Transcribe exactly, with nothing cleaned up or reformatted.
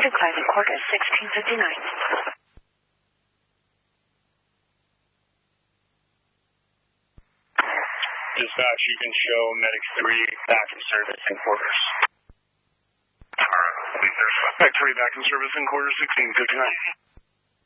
Decline in quarter sixteen fifty-nine. Dispatch, you can show Medic three back in service in quarters. Alright, there's Medic three back in service in quarter sixteen fifty-nine.